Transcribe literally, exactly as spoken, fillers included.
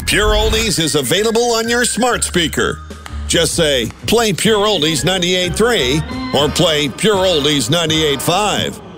Pure Oldies is available on your smart speaker. Just say, play Pure Oldies ninety-eight point three or play Pure Oldies ninety-eight point five.